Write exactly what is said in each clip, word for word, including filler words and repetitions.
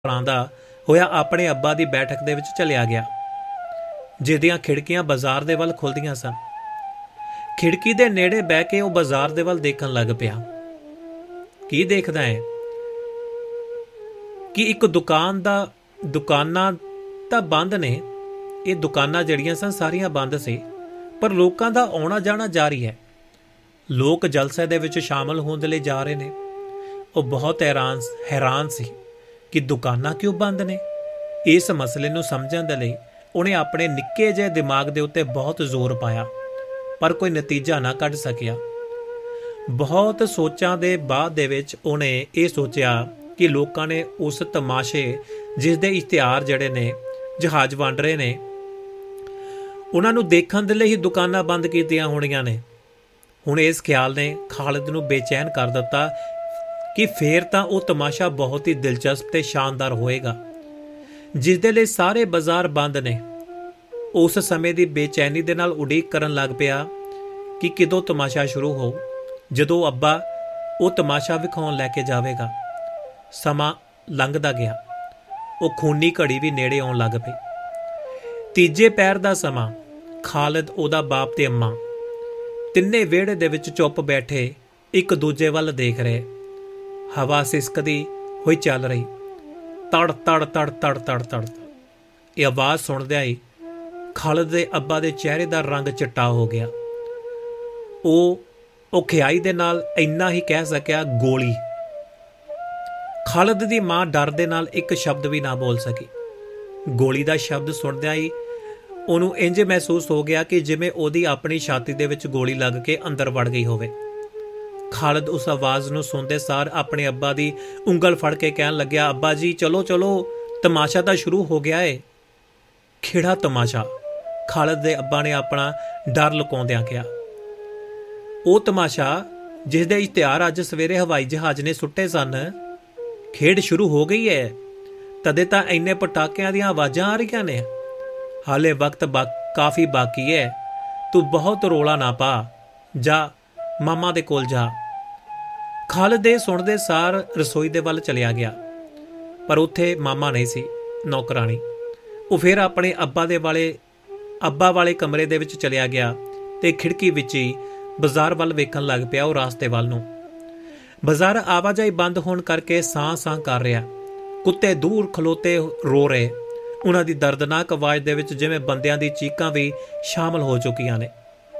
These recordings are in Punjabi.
ਪੜਾਉਂਦਾ ਹੋਇਆ ਆਪਣੇ ਅੱਬਾ ਦੀ ਬੈਠਕ ਦੇ ਵਿੱਚ ਚਲਿਆ ਗਿਆ, ਜਿਹਦੀਆਂ ਖਿੜਕੀਆਂ ਬਾਜ਼ਾਰ ਦੇ ਵੱਲ ਖੁੱਲ੍ਹਦੀਆਂ ਸਨ। ਖਿੜਕੀ ਦੇ ਨੇੜੇ ਬਹਿ ਕੇ ਉਹ ਬਾਜ਼ਾਰ ਦੇ ਵੱਲ ਦੇਖਣ ਲੱਗ ਪਿਆ। ਕੀ ਦੇਖਦਾ ਹੈ ਕਿ ਇੱਕ ਦੁਕਾਨ ਦਾ ਦੁਕਾਨਾਂ ਤਾਂ ਬੰਦ ਨੇ, ਇਹ ਦੁਕਾਨਾਂ ਜਿਹੜੀਆਂ ਸਨ ਸਾਰੀਆਂ ਬੰਦ ਸੀ, ਪਰ ਲੋਕਾਂ ਦਾ ਆਉਣਾ ਜਾਣਾ ਜਾਰੀ ਹੈ। ਲੋਕ ਜਲਸੇ ਦੇ ਵਿੱਚ ਸ਼ਾਮਲ ਹੋਣ ਦੇ ਲਈ ਜਾ ਰਹੇ ਨੇ। ਉਹ ਬਹੁਤ ਹੈਰਾਨ ਹੈਰਾਨ ਸੀ ਕਿ ਦੁਕਾਨਾਂ ਕਿਉਂ ਬੰਦ ਨੇ। ਇਸ ਮਸਲੇ ਨੂੰ ਸਮਝਣ ਦੇ ਲਈ ਉਹਨੇ ਆਪਣੇ ਨਿੱਕੇ ਜਿਹੇ ਦਿਮਾਗ ਦੇ ਉੱਤੇ ਬਹੁਤ ਜ਼ੋਰ ਪਾਇਆ, ਪਰ ਕੋਈ ਨਤੀਜਾ ਨਾ ਕੱਢ ਸਕਿਆ। ਬਹੁਤ ਸੋਚਾਂ ਦੇ ਬਾਅਦ ਦੇ ਵਿੱਚ ਉਹਨੇ ਇਹ ਸੋਚਿਆ ਕਿ ਲੋਕਾਂ ਨੇ ਉਸ ਤਮਾਸ਼ੇ ਜਿਸ ਦੇ ਇਸ਼ਤਿਹਾਰ ਜਿਹੜੇ ਨੇ ਜਹਾਜ਼ ਵੰਡ ਰਹੇ ਨੇ, ਉਹਨਾਂ ਨੂੰ ਦੇਖਣ ਦੇ ਲਈ ਹੀ ਦੁਕਾਨਾਂ ਬੰਦ ਕੀਤੀਆਂ ਹੋਣੀਆਂ ਨੇ। ਹੁਣ ਇਸ ਖਿਆਲ ਨੇ ਖਾਲਿਦ ਨੂੰ ਬੇਚੈਨ ਕਰ ਦਿੱਤਾ ਕਿ ਫੇਰ ਤਾਂ ਉਹ ਤਮਾਸ਼ਾ ਬਹੁਤ ਹੀ ਦਿਲਚਸਪ ਤੇ ਸ਼ਾਨਦਾਰ ਹੋਏਗਾ, ਜਿਸ ਦੇ ਲਈ ਸਾਰੇ ਬਾਜ਼ਾਰ ਬੰਦ ਨੇ। ਉਸ ਸਮੇਂ ਦੀ ਬੇਚੈਨੀ ਦੇ ਨਾਲ ਉਡੀਕ ਕਰਨ ਲੱਗ ਪਿਆ ਕਿ ਕਦੋਂ ਤਮਾਸ਼ਾ ਸ਼ੁਰੂ ਹੋ, ਜਦੋਂ ਅੱਬਾ ਉਹ ਤਮਾਸ਼ਾ ਵਿਖਾਉਣ ਲੈ ਕੇ ਜਾਵੇਗਾ। ਸਮਾਂ ਲੰਘਦਾ ਗਿਆ, ਉਹ ਖੂਨੀ ਘੜੀ ਵੀ ਨੇੜੇ ਆਉਣ ਲੱਗ ਪਈ। ਤੀਜੇ ਪਹਿਰ ਦਾ ਸਮਾਂ ਖਾਲਿਦ, ਉਹਦਾ ਬਾਪ ਤੇ ਅੰਮਾ ਤਿੰਨੇ ਵਿਹੜੇ ਦੇ ਵਿੱਚ ਚੁੱਪ ਬੈਠੇ ਇੱਕ ਦੂਜੇ ਵੱਲ ਦੇਖ ਰਹੇ। ਹਵਾ ਸਿਸਕਦੀ ਹੋਈ ਚੱਲ ਰਹੀ, ਤੜ ਤੜ ਤੜ ਤੜ ਤੜ ਤੜ। ਇਹ ਆਵਾਜ਼ ਸੁਣਦਿਆਂ ਹੀ ਖਾਲਿਦ ਦੇ ਅੱਬਾ ਦੇ ਚਿਹਰੇ ਦਾ ਰੰਗ ਚਿੱਟਾ ਹੋ ਗਿਆ। ਉਹ ਔਖਿਆਈ ਦੇ ਨਾਲ ਇੰਨਾ ਹੀ ਕਹਿ ਸਕਿਆ, ਗੋਲੀ। ਖਾਲਿਦ ਦੀ ਮਾਂ ਡਰ ਦੇ ਨਾਲ ਇੱਕ ਸ਼ਬਦ ਵੀ ਨਾ ਬੋਲ ਸਕੀ। ਗੋਲੀ ਦਾ ਸ਼ਬਦ ਸੁਣਦਿਆਂ ਹੀ ਉਹਨੂੰ ਇੰਝ ਮਹਿਸੂਸ ਹੋ ਗਿਆ ਕਿ ਜਿਵੇਂ ਉਹਦੀ ਆਪਣੀ ਛਾਤੀ ਦੇ ਵਿੱਚ ਗੋਲੀ ਲੱਗ ਕੇ ਅੰਦਰ ਵੜ ਗਈ ਹੋਵੇ। ਖਾਲਿਦ ਉਸ ਆਵਾਜ਼ ਨੂੰ ਸੁਣਦੇ ਸਾਰ ਆਪਣੇ ਅੱਬਾ ਦੀ ਉਂਗਲ ਫੜ ਕੇ ਕਹਿਣ ਲੱਗਿਆ, ਅੱਬਾ ਜੀ ਚਲੋ ਚਲੋ, ਤਮਾਸ਼ਾ ਤਾਂ ਸ਼ੁਰੂ ਹੋ ਗਿਆ ਏ। ਕਿਹੜਾ ਤਮਾਸ਼ਾ? ਖਾਲਿਦ ਦੇ ਅੱਬਾ ਨੇ ਆਪਣਾ ਡਰ ਲੁਕਾਉਂਦਿਆਂ ਕਿਹਾ। ਉਹ ਤਮਾਸ਼ਾ ਜਿਸ ਦੇ ਇਸ਼ਤਿਹਾਰ ਅੱਜ ਸਵੇਰੇ ਹਵਾਈ ਜਹਾਜ਼ ਨੇ ਸੁੱਟੇ ਸਨ। ਖੇਡ ਸ਼ੁਰੂ ਹੋ ਗਈ ਹੈ, ਤਦੇ ਤਾਂ ਇੰਨੇ ਪਟਾਕਿਆਂ ਦੀਆਂ ਆਵਾਜ਼ਾਂ ਆ ਰਹੀਆਂ ਨੇ। ਹਾਲੇ ਵਕਤ ਬਾ ਕਾਫੀ ਬਾਕੀ ਹੈ, ਤੂੰ ਬਹੁਤ ਰੋਲਾ ਨਾ ਪਾ, ਜਾ ਮਾਮਾ ਦੇ ਕੋਲ ਜਾ। ਖਾਲਿਦ ਦੇ ਸੁਣਦੇ ਸਾਰ ਰਸੋਈ ਦੇ ਵੱਲ ਚਲਿਆ ਗਿਆ, ਪਰ ਉੱਥੇ ਮਾਮਾ ਨਹੀਂ ਸੀ, ਨੌਕਰਾਣੀ। ਉਹ ਫਿਰ ਆਪਣੇ ਅੱਬਾ ਦੇ ਵਾਲੇ ਅੱਬਾ ਵਾਲੇ ਕਮਰੇ ਦੇ ਵਿੱਚ ਚਲਿਆ ਗਿਆ ਤੇ ਖਿੜਕੀ ਵਿੱਚ ਹੀ ਬਾਜ਼ਾਰ ਵੱਲ ਵੇਖਣ ਲੱਗ ਪਿਆ, ਉਹ ਰਾਸਤੇ ਵੱਲ ਨੂੰ। ਬਾਜ਼ਾਰ ਆਵਾਜਾਈ ਬੰਦ ਹੋਣ ਕਰਕੇ ਸਾਂ ਸਾਂ ਕਰ ਰਿਹਾ। ਕੁੱਤੇ ਦੂਰ ਖਲੋਤੇ ਰੋ ਰਹੇ, ਉਹਨਾਂ ਦੀ ਦਰਦਨਾਕ ਆਵਾਜ਼ ਦੇ ਵਿੱਚ ਜਿਵੇਂ ਬੰਦਿਆਂ ਦੀ ਚੀਕਾਂ ਵੀ ਸ਼ਾਮਲ ਹੋ ਚੁੱਕੀਆਂ ਨੇ।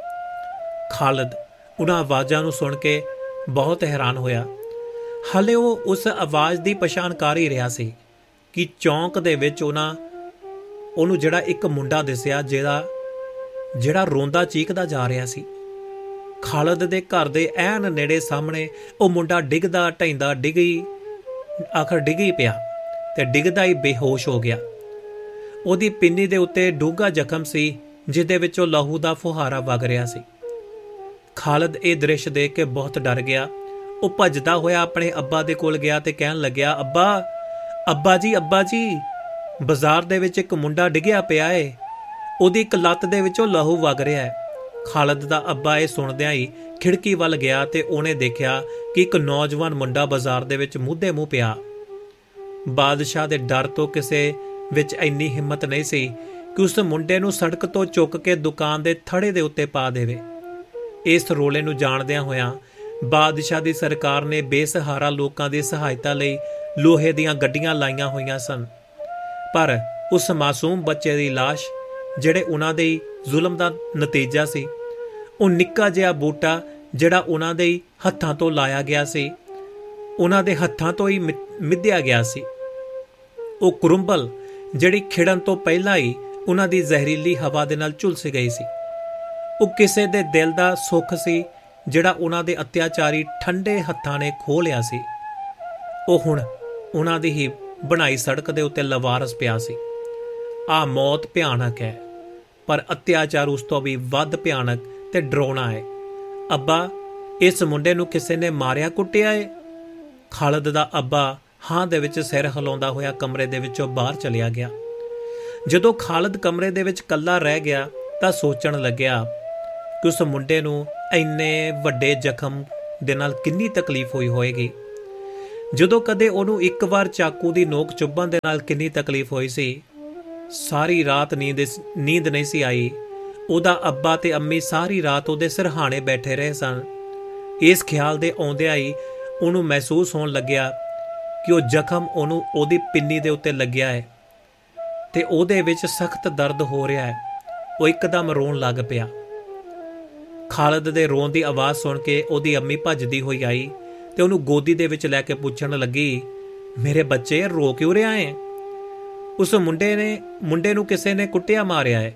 ਖਾਲਿਦ ਉਹਨਾਂ ਆਵਾਜ਼ਾਂ ਨੂੰ ਸੁਣ ਕੇ ਬਹੁਤ ਹੈਰਾਨ ਹੋਇਆ। ਹਾਲੇ ਉਹ ਉਸ ਆਵਾਜ਼ ਦੀ ਪਛਾਣ ਕਰ ਹੀ ਰਿਹਾ ਸੀ ਕਿ ਚੌਂਕ ਦੇ ਵਿੱਚ ਉਹਨਾਂ ਉਹਨੂੰ ਜਿਹੜਾ ਇੱਕ ਮੁੰਡਾ ਦਿਸਿਆ, ਜਿਹੜਾ ਜਿਹੜਾ ਰੋਂਦਾ ਚੀਕਦਾ ਜਾ ਰਿਹਾ ਸੀ। ਖਾਲਿਦ ਦੇ ਘਰ ਦੇ ਐਨ ਨੇੜੇ ਸਾਹਮਣੇ ਉਹ ਮੁੰਡਾ ਡਿੱਗਦਾ ਢਹਿੰਦਾ ਡਿੱਗੀ ਆਖਰ ਡਿੱਗ ਹੀ ਪਿਆ ਤੇ ਡਿੱਗਦਾ ਹੀ ਬੇਹੋਸ਼ ਹੋ ਗਿਆ। ਉਹਦੀ ਪਿੰਨੀ ਦੇ ਉੱਤੇ ਡੂੰਘਾ ਜ਼ਖਮ ਸੀ, ਜਿਹਦੇ ਵਿੱਚੋਂ ਲਹੂ ਦਾ ਫੁਹਾਰਾ ਵਗ ਰਿਹਾ ਸੀ। ਖਾਲਿਦ ਇਹ ਦ੍ਰਿਸ਼ ਦੇਖ ਕੇ ਬਹੁਤ ਡਰ ਗਿਆ। ਉਹ ਭੱਜਦਾ ਹੋਇਆ ਆਪਣੇ ਅੱਬਾ ਦੇ ਕੋਲ ਗਿਆ ਤੇ ਕਹਿਣ ਲੱਗਿਆ, ਅੱਬਾ ਅੱਬਾ ਜੀ ਅੱਬਾ ਜੀ ਬਾਜ਼ਾਰ ਦੇ ਵਿੱਚ ਇੱਕ ਮੁੰਡਾ ਡਿੱਗਿਆ ਪਿਆ ਏ, ਉਹਦੀ ਇੱਕ ਲੱਤ ਦੇ ਵਿੱਚੋਂ ਲਹੂ ਵਗ ਰਿਹਾ ਹੈ। ਖਾਲਿਦ ਦਾ ਅੱਬਾ ਇਹ ਸੁਣਦਿਆਂ ਹੀ ਖਿੜਕੀ ਵੱਲ ਗਿਆ ਤੇ ਉਹਨੇ ਦੇਖਿਆ ਕਿ ਇੱਕ ਨੌਜਵਾਨ ਮੁੰਡਾ ਬਾਜ਼ਾਰ ਦੇ ਵਿੱਚ ਮੂਧੇ ਮੂੰਹ ਪਿਆ। ਬਾਦਸ਼ਾਹ ਦੇ ਡਰ ਤੋਂ ਕਿਸੇ ਵਿੱਚ ਇੰਨੀ ਹਿੰਮਤ ਨਹੀਂ ਸੀ ਕਿ ਉਸ ਮੁੰਡੇ ਨੂੰ ਸੜਕ ਤੋਂ ਚੁੱਕ ਕੇ ਦੁਕਾਨ ਦੇ ਥੜੇ ਦੇ ਉੱਤੇ ਪਾ ਦੇਵੇ। ਇਸ ਰੋਲੇ ਨੂੰ ਜਾਣਦਿਆਂ ਹੋਇਆਂ ਬਾਦਸ਼ਾਹ ਦੀ ਸਰਕਾਰ ਨੇ ਬੇਸਹਾਰਾ ਲੋਕਾਂ ਦੀ ਸਹਾਇਤਾ ਲਈ ਲੋਹੇ ਦੀਆਂ ਗੱਡੀਆਂ ਲਾਈਆਂ ਹੋਈਆਂ ਸਨ, ਪਰ ਉਸ ਮਾਸੂਮ ਬੱਚੇ ਦੀ ਲਾਸ਼, ਜਿਹੜੇ ਉਹਨਾਂ ਦੇ ਜ਼ੁਲਮ ਦਾ ਨਤੀਜਾ ਸੀ, ਉਹ ਨਿੱਕਾ ਜਿਹਾ ਬੂਟਾ ਜਿਹੜਾ ਉਹਨਾਂ ਦੇ ਹੱਥਾਂ ਤੋਂ ਲਾਇਆ ਗਿਆ ਸੀ, ਉਹਨਾਂ ਦੇ ਹੱਥਾਂ ਤੋਂ ਹੀ ਮਿੱਧਿਆ ਗਿਆ ਸੀ। ਉਹ ਕਰੁੰਬਲ ਜਿਹੜੀ ਖਿੜਨ ਤੋਂ ਪਹਿਲਾਂ ਹੀ ਉਹਨਾਂ ਦੀ ਜ਼ਹਿਰੀਲੀ ਹਵਾ ਦੇ ਨਾਲ ਝੁਲਸ ਗਈ ਸੀ। ਉਹ ਕਿਸੇ ਦੇ ਦਿਲ ਦਾ ਸੁੱਖ ਸੀ ਜਿਹੜਾ ਉਹਨਾਂ ਦੇ ਅਤਿਆਚਾਰੀ ਠੰਡੇ ਹੱਥਾਂ ਨੇ ਖੋਹ ਲਿਆ ਸੀ। ਉਹ ਹੁਣ ਉਹਨਾਂ ਦੀ ਹੀ ਬਣਾਈ ਸੜਕ ਦੇ ਉੱਤੇ ਲਵਾਰਸ ਪਿਆ ਸੀ। ਆਹ ਮੌਤ ਭਿਆਨਕ ਹੈ, ਪਰ ਅਤਿਆਚਾਰ ਉਸ ਤੋਂ ਵੀ ਵੱਧ ਭਿਆਨਕ ਤੇ ਡਰਾਉਣਾ ਹੈ। ਅੱਬਾ, ਇਸ ਮੁੰਡੇ ਨੂੰ ਕਿਸੇ ਨੇ ਮਾਰਿਆ ਕੁੱਟਿਆ ਏ? ਖਾਲਿਦ ਦਾ ਅੱਬਾ ਹਾਂ ਦੇ ਵਿੱਚ ਸਿਰ ਹਿਲਾਉਂਦਾ ਹੋਇਆ ਕਮਰੇ ਦੇ ਵਿੱਚੋਂ ਬਾਹਰ ਚਲਿਆ ਗਿਆ। ਜਦੋਂ ਖਾਲਿਦ ਕਮਰੇ ਦੇ ਵਿੱਚ ਇਕੱਲਾ ਰਹਿ ਗਿਆ ਤਾਂ ਸੋਚਣ ਲੱਗਿਆ ਕਿ ਉਸ ਮੁੰਡੇ ਨੂੰ ਇੰਨੇ ਵੱਡੇ ਜ਼ਖਮ ਦੇ ਨਾਲ ਕਿੰਨੀ ਤਕਲੀਫ ਹੋਈ ਹੋਏਗੀ। ਜਦੋਂ ਕਦੇ ਉਹਨੂੰ ਇੱਕ ਵਾਰ ਚਾਕੂ ਦੀ ਨੋਕ ਚੁੱਭਣ ਦੇ ਨਾਲ ਕਿੰਨੀ ਤਕਲੀਫ ਹੋਈ ਸੀ, ਸਾਰੀ ਰਾਤ ਨੀਂਦ ਨੀਂਦ ਨਹੀਂ ਸੀ ਆਈ। ਉਹਦਾ ਅੱਬਾ ਤੇ ਅੰਮੀ ਸਾਰੀ ਰਾਤ ਉਹਦੇ ਸਿਰਹਾਣੇ ਬੈਠੇ ਰਹੇ ਸਨ। ਇਸ ਖਿਆਲ ਦੇ ਆਉਂਦਿਆਂ ਹੀ ਉਹਨੂੰ ਮਹਿਸੂਸ ਹੋਣ ਲੱਗਿਆ ਕਿ ਉਹ ਜ਼ਖਮ ਉਹਨੂੰ ਉਹਦੀ ਪਿੰਨੀ ਦੇ ਉੱਤੇ ਲੱਗਿਆ ਹੈ ਤੇ ਉਹਦੇ ਵਿੱਚ ਸਖਤ ਦਰਦ ਹੋ ਰਿਹਾ ਹੈ। ਉਹ ਇੱਕਦਮ ਰੋਣ ਲੱਗ ਪਿਆ। ਖਾਲਿਦ ਦੇ ਰੋਣ ਦੀ ਆਵਾਜ਼ ਸੁਣ ਕੇ ਉਹਦੀ ਅੰਮੀ ਭੱਜਦੀ ਹੋਈ ਆਈ ਤੇ ਉਹਨੂੰ ਗੋਦੀ ਦੇ ਵਿੱਚ ਲੈ ਕੇ ਪੁੱਛਣ ਲੱਗੀ, ਮੇਰੇ ਬੱਚੇ ਰੋ ਕਿਉਂ ਰਿਹਾ ਹੈ? ਉਸ ਮੁੰਡੇ ਨੇ ਮੁੰਡੇ ਨੂੰ ਕਿਸੇ ਨੇ ਕੁੱਟਿਆ ਮਾਰਿਆ ਹੈ।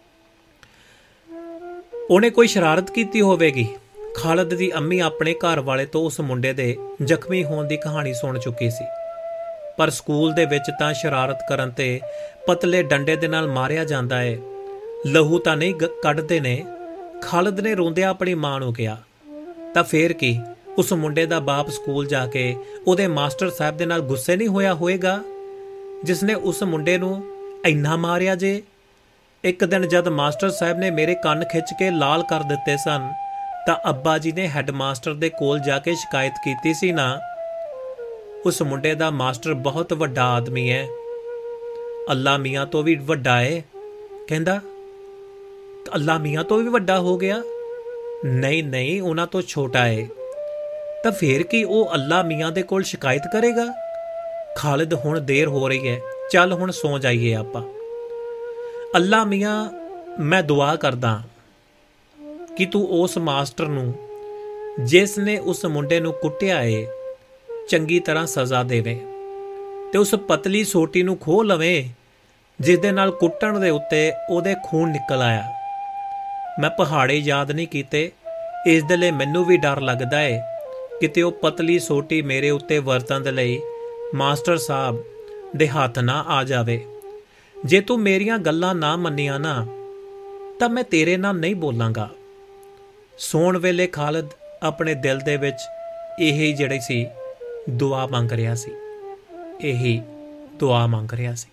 ਉਹਨੇ ਕੋਈ ਸ਼ਰਾਰਤ ਕੀਤੀ ਹੋਵੇਗੀ। ਖਾਲਿਦ ਦੀ ਅੰਮੀ ਆਪਣੇ ਘਰ ਵਾਲੇ ਤੋਂ ਉਸ ਮੁੰਡੇ ਦੇ ਜ਼ਖਮੀ ਹੋਣ ਦੀ ਕਹਾਣੀ ਸੁਣ ਚੁੱਕੀ ਸੀ, ਪਰ ਸਕੂਲ ਦੇ ਵਿੱਚ ਤਾਂ ਸ਼ਰਾਰਤ ਕਰਨ ਤੇ ਪਤਲੇ ਡੰਡੇ ਦੇ ਨਾਲ ਮਾਰਿਆ ਜਾਂਦਾ ਹੈ, ਲਹੂ ਤਾਂ ਨਹੀਂ ਕੱਢਦੇ ਨੇ। ਖਾਲਿਦ ਨੇ ਰੋਂਦਿਆਂ ਆਪਣੀ ਮਾਂ ਨੂੰ ਕਿਹਾ। ਤਾਂ ਫੇਰ ਕੀ, ਉਸ ਮੁੰਡੇ ਦਾ ਬਾਪ ਸਕੂਲ ਜਾ ਕੇ ਉਹਦੇ ਮਾਸਟਰ ਸਾਹਿਬ ਦੇ ਨਾਲ ਗੁੱਸੇ ਨਹੀਂ ਹੋਇਆ ਹੋਏਗਾ ਜਿਸ ਨੇ ਉਸ ਮੁੰਡੇ ਨੂੰ ਇੰਨਾ ਮਾਰਿਆ ਜੇ? ਇੱਕ ਦਿਨ ਜਦ ਮਾਸਟਰ ਸਾਹਿਬ ਨੇ ਮੇਰੇ ਕੰਨ ਖਿੱਚ ਕੇ ਲਾਲ ਕਰ ਦਿੱਤੇ ਸਨ ਤਾਂ ਅੱਬਾ ਜੀ ਨੇ ਹੈੱਡ ਮਾਸਟਰ ਦੇ ਕੋਲ ਜਾ ਕੇ ਸ਼ਿਕਾਇਤ ਕੀਤੀ ਸੀ ਨਾ। ਉਸ ਮੁੰਡੇ ਦਾ ਮਾਸਟਰ ਬਹੁਤ ਵੱਡਾ ਆਦਮੀ ਹੈ, ਅੱਲਾ ਮੀਆਂ ਤੋਂ ਵੀ ਵੱਡਾ ਹੈ। ਕਹਿੰਦਾ ਅੱਲਾ ਮੀਆਂ ਤੋਂ ਵੀ ਵੱਡਾ ਹੋ ਗਿਆ? ਨਹੀਂ ਨਹੀਂ, ਉਹਨਾਂ ਤੋਂ ਛੋਟਾ ਹੈ। ਤਾਂ ਫੇਰ ਕੀ ਉਹ ਅੱਲਾ ਮੀਆਂ ਦੇ ਕੋਲ ਸ਼ਿਕਾਇਤ ਕਰੇਗਾ? ਖਾਲਿਦ, ਹੁਣ ਦੇਰ ਹੋ ਰਹੀ ਹੈ, ਚੱਲ ਹੁਣ ਸੌਂ ਜਾਈਏ ਆਪਾਂ। ਅੱਲਾ ਮੀਆਂ, ਮੈਂ ਦੁਆ ਕਰਦਾ ਕਿ ਤੂੰ ਉਸ ਮਾਸਟਰ ਨੂੰ ਜਿਸ ਨੇ ਉਸ ਮੁੰਡੇ ਨੂੰ ਕੁੱਟਿਆ ਏ ਚੰਗੀ ਤਰ੍ਹਾਂ ਸਜ਼ਾ ਦੇਵੇ ਤੇ ਉਸ ਪਤਲੀ ਸੋਟੀ ਨੂੰ ਖੋਹ ਲਵੇ ਜਿਸ ਦੇ ਨਾਲ ਕੁੱਟਣ ਦੇ ਉੱਤੇ ਉਹਦੇ ਖੂਨ ਨਿਕਲ ਆਇਆ। ਮੈਂ ਪਹਾੜੇ ਯਾਦ ਨਹੀਂ ਕੀਤੇ, ਇਸ ਦੇ ਲਈ ਮੈਨੂੰ ਵੀ ਡਰ ਲੱਗਦਾ ਏ ਕਿਤੇ ਉਹ ਪਤਲੀ ਸੋਟੀ ਮੇਰੇ ਉੱਤੇ ਵਰਤਣ ਦੇ ਲਈ ਮਾਸਟਰ ਸਾਹਿਬ ਦੇ ਹੱਥ ਨਾ ਆ ਜਾਵੇ। ਜੇ ਤੂੰ ਮੇਰੀਆਂ ਗੱਲਾਂ ਨਾ ਮੰਨੀਆਂ ਨਾ ਤਾਂ ਮੈਂ ਤੇਰੇ ਨਾਲ ਨਹੀਂ ਬੋਲਾਂਗਾ। ਸੌਣ ਵੇਲੇ ਖਾਲਿਦ ਆਪਣੇ ਦਿਲ ਦੇ ਵਿੱਚ ਇਹੀ ਜਿਹੜੀ ਸੀ ਦੁਆ ਮੰਗ ਰਿਹਾ ਸੀ, ਇਹੀ ਦੁਆ ਮੰਗ ਰਿਹਾ ਸੀ।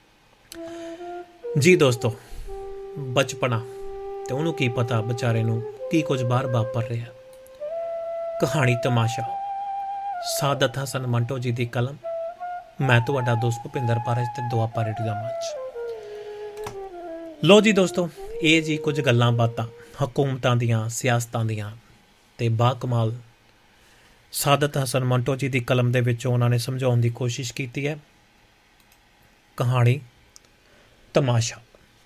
ਜੀ ਦੋਸਤੋ, ਬਚਪਨਾ ਤੇ ਉਹਨੂੰ ਕੀ ਪਤਾ ਵਿਚਾਰੇ ਨੂੰ ਕੀ ਕੁਝ ਬਾਹਰ ਵਾਪਰ ਰਿਹਾ। ਕਹਾਣੀ ਤਮਾਸ਼ਾ, ਸਾਦਤ ਹਸਨ ਮੰਟੋ ਜੀ ਦੀ ਕਲਮ। ਮੈਂ ਤੁਹਾਡਾ ਦੋਸਤ ਭੁਪਿੰਦਰ ਪਾਰਜ ਤੇ ਦੁਆਪਾ ਰੇਡੀਓ ਦਾ ਮੰਚ। ਲੋ ਜੀ ਦੋਸਤੋ, ਇਹ ਜੀ ਕੁਝ ਗੱਲਾਂ ਬਾਤਾਂ ਹਕੂਮਤਾਂ ਦੀਆਂ, ਸਿਆਸਤਾਂ ਦੀਆਂ ਤੇ ਬਾਕਮਾਲ ਸਾਦਤ ਹਸਨ ਮੰਟੋ ਜੀ ਦੀ ਕਲਮ ਦੇ ਵਿੱਚੋਂ ਉਹਨਾਂ ਨੇ ਸਮਝਾਉਣ ਦੀ ਕੋਸ਼ਿਸ਼ ਕੀਤੀ ਹੈ। ਕਹਾਣੀ ਤਮਾਸ਼ਾ।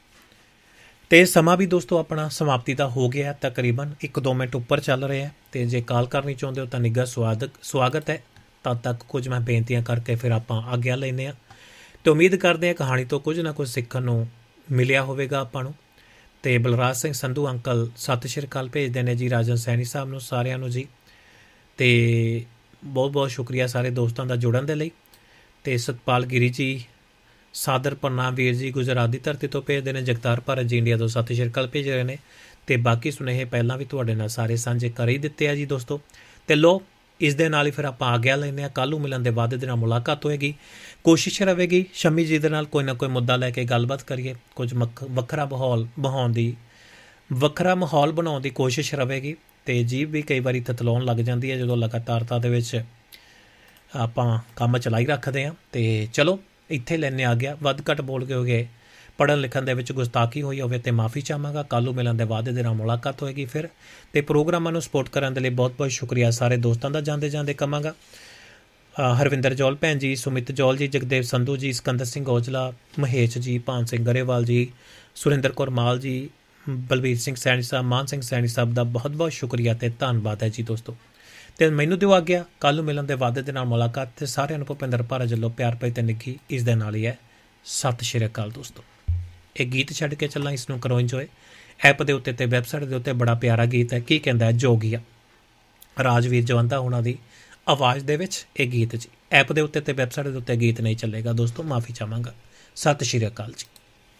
ਤੇ ਸਮਾਂ ਵੀ ਦੋਸਤੋ ਆਪਣਾ ਸਮਾਪਤੀ ਦਾ ਹੋ ਗਿਆ, ਤਕਰੀਬਨ ਇੱਕ ਦੋ ਮਿੰਟ ਉੱਪਰ ਚੱਲ ਰਿਹਾ। ਤੇ ਜੇ ਕਾਲ ਕਰਨੀ ਚਾਹੁੰਦੇ ਹੋ ਤਾਂ ਨਿੱਘਾ ਸਵਾਗਤ ਸਵਾਗਤ ਹੈ। ਤਦ ਤੱਕ ਕੁਝ ਮੈਂ ਬੇਨਤੀਆਂ ਕਰਕੇ ਫਿਰ ਆਪਾਂ ਆਗਿਆ ਲੈਂਦੇ ਹਾਂ ਤੇ ਉਮੀਦ ਕਰਦੇ ਹਾਂ ਕਹਾਣੀ ਤੋਂ ਕੁਝ ਨਾ ਕੁਝ ਸਿੱਖਣ ਨੂੰ ਮਿਲਿਆ ਹੋਵੇਗਾ ਆਪਾਂ ਨੂੰ। ਤੇ ਬਲਰਾਜ ਸਿੰਘ ਸੰਧੂ ਅੰਕਲ ਸਤਿ ਸ਼੍ਰੀ ਅਕਾਲ ਭੇਜਦੇ ਨੇ ਜੀ ਰਾਜਨ ਸੈਣੀ ਸਾਹਿਬ ਨੂੰ, ਸਾਰਿਆਂ ਨੂੰ ਜੀ। ਤੇ ਬਹੁਤ ਬਹੁਤ ਸ਼ੁਕਰੀਆ ਸਾਰੇ ਦੋਸਤਾਂ ਦਾ ਜੁੜਨ ਦੇ ਲਈ। ਤੇ ਸਤਪਾਲ ਗਿਰੀ ਜੀ, ਸਾਦਰ ਪ੍ਰਣਾਮ ਵੀਰ ਜੀ, ਗੁਜਰਾਤ ਦੀ ਧਰਤੀ ਤੋਂ ਭੇਜਦੇ ਨੇ। ਜਗਤਾਰ ਭਾਰਤ ਜੀ ਇੰਡੀਆ ਤੋਂ ਸਤਿ ਸ਼੍ਰੀ ਅਕਾਲ ਭੇਜ ਰਹੇ ਨੇ। ਤੇ ਬਾਕੀ ਸੁਨੇਹੇ ਪਹਿਲਾਂ ਵੀ ਤੁਹਾਡੇ ਨਾਲ ਸਾਰੇ ਸਾਂਝੇ ਕਰ ਹੀ ਦਿੱਤੇ ਆ ਜੀ ਦੋਸਤੋ। ਤੇ ਲੋ, ਇਸ ਦੇ ਨਾਲ ਹੀ ਫਿਰ ਆਪਾਂ ਆਗਿਆ ਲੈਂਦੇ ਹਾਂ। ਕੱਲ੍ਹ ਨੂੰ ਮਿਲਣ ਦੇ ਵਾਅਦੇ ਦੇ ਨਾਲ ਮੁਲਾਕਾਤ ਹੋਏਗੀ। ਕੋਸ਼ਿਸ਼ ਰਹੇਗੀ ਸ਼ਮੀ ਜੀ ਦੇ ਨਾਲ ਕੋਈ ਨਾ ਕੋਈ ਮੁੱਦਾ ਲੈ ਕੇ ਗੱਲਬਾਤ ਕਰੀਏ, ਕੁਝ ਮੱਖ ਵੱਖਰਾ ਮਾਹੌਲ ਬਣਾਉਣ ਦੀ ਵੱਖਰਾ ਮਾਹੌਲ ਬਣਾਉਣ ਦੀ ਕੋਸ਼ਿਸ਼ ਰਹੇਗੀ। ਤੇ ਜੀਭ ਵੀ ਕਈ ਵਾਰੀ ਤਤਲਾਉਣ ਲੱਗ ਜਾਂਦੀ ਹੈ ਜਦੋਂ ਲਗਾਤਾਰਤਾ ਦੇ ਵਿੱਚ ਆਪਾਂ ਕੰਮ ਚਲਾਈ ਰੱਖਦੇ ਹਾਂ। ਤੇ ਚਲੋ ਇੱਥੇ ਲੈਣੇ ਆ ਗਿਆ। ਵੱਧ ਘੱਟ ਬੋਲ ਕੇ ਹੋ ਗਏ, ਪੜ੍ਹਨ ਲਿਖਣ ਦੇ ਵਿੱਚ ਗੁਸਤਾਖੀ ਹੋਈ ਹੋਵੇ ਤੇ ਮਾਫੀ ਚਾਹਾਂਗਾ। ਕੱਲ੍ਹ ਨੂੰ ਮਿਲਣ ਦੇ ਵਾਅਦੇ ਦੇ ਨਾਲ ਮੁਲਾਕਾਤ ਹੋਏਗੀ ਫਿਰ। ਤੇ ਪ੍ਰੋਗਰਾਮਾਂ ਨੂੰ ਸਪੋਰਟ ਕਰਨ ਦੇ ਲਈ ਬਹੁਤ ਬਹੁਤ ਸ਼ੁਕਰੀਆ ਸਾਰੇ ਦੋਸਤਾਂ ਦਾ ਜਾਂਦੇ ਜਾਂਦੇ ਕਵਾਂਗਾ। ਹਰਵਿੰਦਰ ਜੌਲ ਭੈਣ ਜੀ, ਸੁਮਿਤ ਜੌਲ ਜੀ, ਜਗਦੇਵ ਸੰਧੂ ਜੀ, ਸਿਕੰਦਰ ਸਿੰਘ ਔਜਲਾ, ਮਹੇਸ਼ ਜੀ, ਭਾਨ ਸਿੰਘ ਗਰੇਵਾਲ ਜੀ, ਸੁਰਿੰਦਰ ਕੌਰ ਮਾਲ ਜੀ, ਬਲਬੀਰ ਸਿੰਘ ਸੈਣੀ ਸਾਹਿਬ, ਮਾਨ ਸਿੰਘ ਸੈਣੀ ਸਾਹਿਬ ਦਾ ਬਹੁਤ ਬਹੁਤ ਸ਼ੁਕਰੀਆ ਤੇ ਧੰਨਵਾਦ ਹੈ ਜੀ ਦੋਸਤੋ। ਤੇ ਮੈਨੂੰ ਦਿਓ ਆ ਗਿਆ। ਕੱਲ੍ਹ ਨੂੰ ਮਿਲਣ ਦੇ ਵਾਅਦੇ ਦੇ ਨਾਲ ਮੁਲਾਕਾਤ। ਤੇ ਸਾਰਿਆਂ ਨੂੰ ਭੁਪਿੰਦਰ ਭਾਰਤ ਵੱਲੋਂ ਪਿਆਰ ਭਰੀ ਤੇ ਨਿੱਘੀ ਇਸ ਦੇ ਨਾਲ ਹੀ ਹੈ ਸਤਿ ਸ਼੍ਰੀ ਅਕਾਲ ਦੋਸਤੋ। ਇਹ ਗੀਤ ਛੱਡ ਕੇ ਚੱਲਾਂ, ਇਸ ਨੂੰ ਕਰੋ ਇੰਜੋਏ। ਐਪ ਦੇ ਉੱਤੇ ਤੇ ਵੈਬਸਾਈਟ ਦੇ ਉੱਤੇ ਬੜਾ ਪਿਆਰਾ ਗੀਤ ਹੈ, ਕੀ ਕਹਿੰਦਾ ਜੋਗੀਆ, ਰਾਜਵੀਰ ਜਵੰਦਾ ਉਹਨਾਂ ਦੀ ਆਵਾਜ਼ ਦੇ ਵਿੱਚ ਇਹ ਗੀਤ ਜੀ। ਐਪ ਦੇ ਉੱਤੇ ਤੇ ਵੈਬਸਾਈਟ ਦੇ ਉੱਤੇ ਗੀਤ ਨਹੀਂ ਚੱਲੇਗਾ ਦੋਸਤੋ, ਮਾਫੀ ਚਾਹਾਂਗਾ। ਸਤਿ ਸ਼੍ਰੀ ਅਕਾਲ ਜੀ।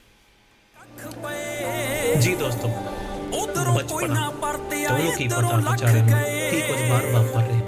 ਜੀ ਦੋਸਤੋ, ਬਚਪਨਾ, ਤੁਹਾਨੂੰ ਕੀ ਪਤਾ ਵਿਚਾਰੇ ਨੂੰ ਕੀ ਕੁਝ ਬਾਹਰ ਵਾਪਰ ਰਿਹਾ।